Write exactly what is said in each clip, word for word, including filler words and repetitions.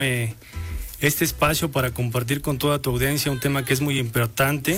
eh, este espacio para compartir con toda tu audiencia un tema que es muy importante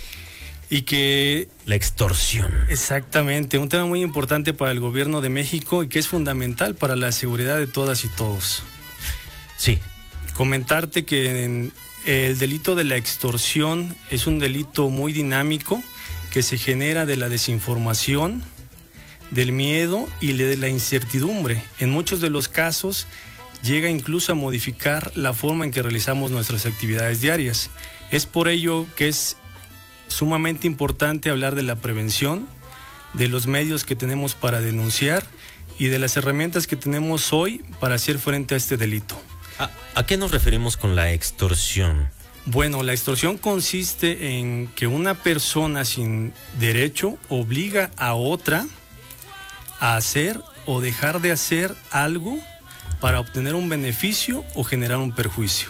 y que... La extorsión. Exactamente, un tema muy importante para el gobierno de México y que es fundamental para la seguridad de todas y todos. Sí. Comentarte que en el delito de la extorsión es un delito muy dinámico que se genera de la desinformación, del miedo y de la incertidumbre. En muchos de los casos llega incluso a modificar la forma en que realizamos nuestras actividades diarias. Es por ello que es sumamente importante hablar de la prevención, de los medios que tenemos para denunciar y de las herramientas que tenemos hoy para hacer frente a este delito. ¿A, a qué nos referimos con la extorsión? Bueno, la extorsión consiste en que una persona sin derecho obliga a otra a hacer o dejar de hacer algo para obtener un beneficio o generar un perjuicio.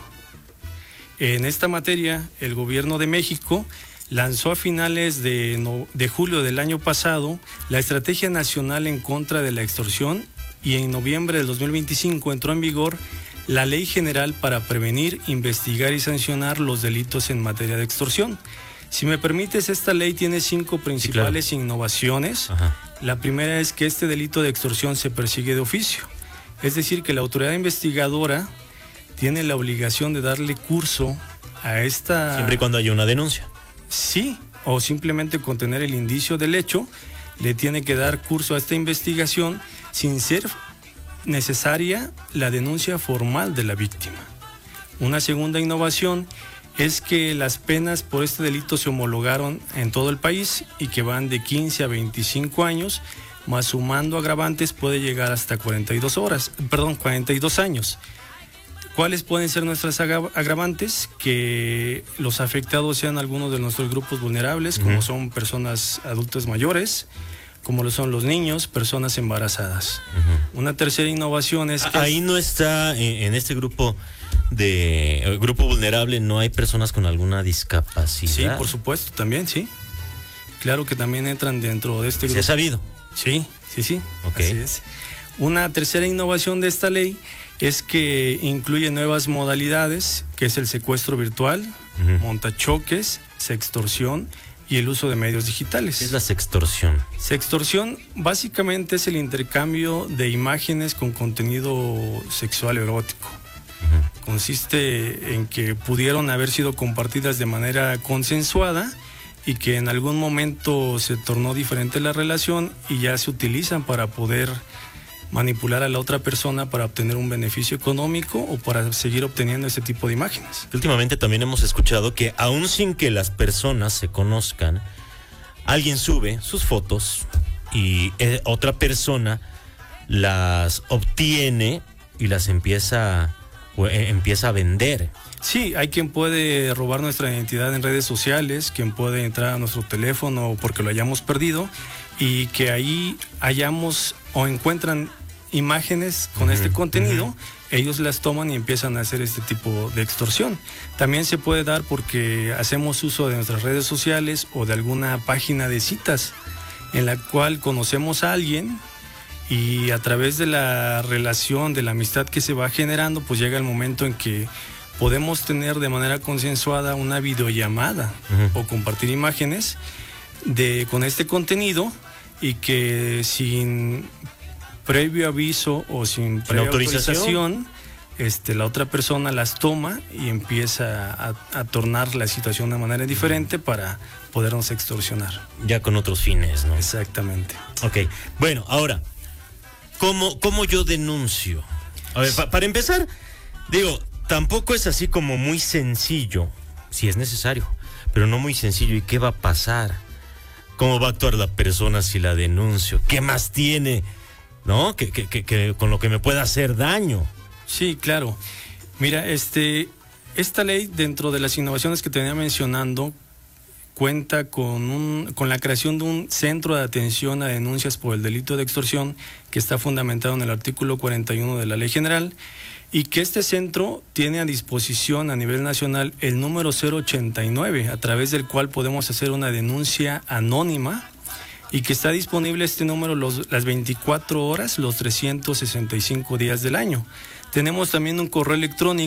En esta materia, el gobierno de México lanzó a finales de, no, de julio del año pasado la Estrategia Nacional en contra de la extorsión y en noviembre del dos mil veinticinco entró en vigor la Ley General para prevenir, investigar y sancionar los delitos en materia de extorsión. Si me permites, esta ley tiene cinco principales sí, claro. innovaciones. Ajá. La primera es que este delito de extorsión se persigue de oficio. Es decir, que la autoridad investigadora tiene la obligación de darle curso a esta... Siempre y cuando haya una denuncia. Sí, o simplemente con tener el indicio del hecho, le tiene que dar curso a esta investigación sin ser necesaria la denuncia formal de la víctima. Una segunda innovación es que las penas por este delito se homologaron en todo el país y que van de quince a veinticinco años, más sumando agravantes puede llegar hasta cuarenta y dos horas, perdón, cuarenta y dos años. ¿Cuáles pueden ser nuestras agravantes? Que los afectados sean algunos de nuestros grupos vulnerables, uh-huh. como son personas adultas mayores, como lo son los niños, personas embarazadas. Uh-huh. Una tercera innovación es que... Ahí no está, en este grupo de grupo vulnerable, no hay personas con alguna discapacidad. Sí, por supuesto, también, sí. Claro que también entran dentro de este grupo. ¿Se ha sabido? Sí, sí, sí. Okay. Así es. Una tercera innovación de esta ley es que incluye nuevas modalidades, que es el secuestro virtual, uh-huh. montachoques, sextorsión y el uso de medios digitales. ¿Qué es la sextorsión? Sextorsión básicamente es el intercambio de imágenes con contenido sexual erótico. Uh-huh. Consiste en que pudieron haber sido compartidas de manera consensuada y que en algún momento se tornó diferente la relación y ya se utilizan para poder manipular a la otra persona para obtener un beneficio económico o para seguir obteniendo ese tipo de imágenes. Últimamente también hemos escuchado que aún sin que las personas se conozcan, alguien sube sus fotos y eh, otra persona las obtiene y las empieza, eh, empieza a vender. Sí, hay quien puede robar nuestra identidad en redes sociales, quien puede entrar a nuestro teléfono porque lo hayamos perdido y que ahí hayamos o encuentran imágenes con uh-huh, este contenido, uh-huh. ellos las toman y empiezan a hacer este tipo de extorsión. También se puede dar porque hacemos uso de nuestras redes sociales o de alguna página de citas en la cual conocemos a alguien y a través de la relación, de la amistad que se va generando, pues llega el momento en que podemos tener de manera consensuada una videollamada uh-huh. o compartir imágenes de con este contenido y que sin previo aviso o sin previa autorización, autorización este, la otra persona las toma y empieza a, a tornar la situación de manera diferente para podernos extorsionar. Ya con otros fines, ¿no? Exactamente. Ok, bueno, ahora, ¿cómo, cómo yo denuncio? A ver, pa, para empezar, digo, tampoco es así como muy sencillo, si es necesario, pero no muy sencillo. ¿Y qué va a pasar? ¿Cómo va a actuar la persona si la denuncio? ¿Qué más tiene, no? Que, que, que, que con lo que me pueda hacer daño. Sí, claro. Mira, este, esta ley, dentro de las innovaciones que te venía mencionando, cuenta con, un, con la creación de un centro de atención a denuncias por el delito de extorsión que está fundamentado en el artículo cuarenta y uno de la Ley General y que este centro tiene a disposición a nivel nacional el número cero ochenta y nueve, a través del cual podemos hacer una denuncia anónima y que está disponible este número los, las veinticuatro horas, los trescientos sesenta y cinco días del año. Tenemos también un correo electrónico